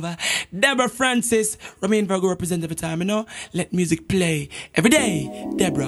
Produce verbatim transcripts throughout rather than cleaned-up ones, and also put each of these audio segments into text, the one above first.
over. Deborah Francis, Remain Virgo represent every time, you know. Let music play every day. Deborah.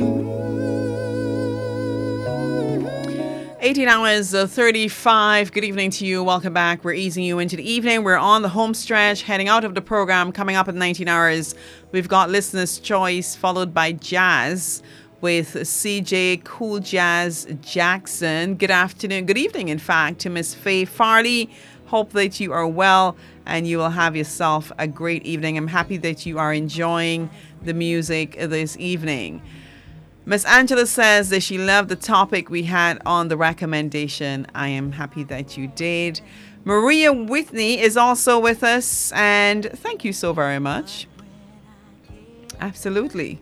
eighteen hours uh, thirty-five. Good evening to you. Welcome back. We're easing you into the evening. We're on the home stretch, heading out of the program. Coming up at nineteen hours, we've got Listener's Choice, followed by Jazz with C J Cool Jazz Jackson. Good afternoon, good evening, in fact, to Miss Faye Farley. Hope that you are well and you will have yourself a great evening. I'm happy that you are enjoying the music this evening. Miss Angela says that she loved the topic we had on the recommendation. I am happy that you did. Maria Whitney is also with us, and thank you so very much. Absolutely.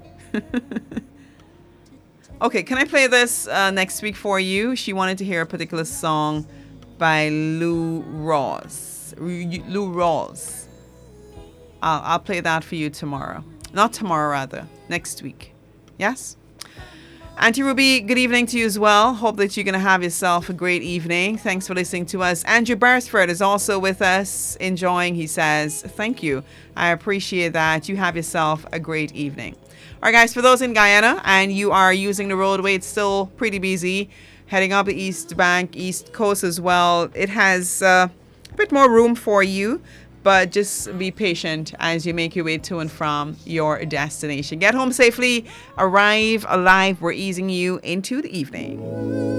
Okay, can I play this uh, next week for you? She wanted to hear a particular song by Lou Rawls. Lou Rawls. I'll, I'll play that for you tomorrow. Not tomorrow, rather. Next week. Yes? Auntie Ruby, good evening to you as well. Hope that you're going to have yourself a great evening. Thanks for listening to us. Andrew Beresford is also with us, enjoying, he says. Thank you. I appreciate that. You have yourself a great evening. All right, guys, for those in Guyana and you are using the roadway, it's still pretty busy. Heading up the East Bank, East Coast as well. It has uh, a bit more room for you, but just be patient as you make your way to and from your destination. Get home safely, arrive alive. We're easing you into the evening.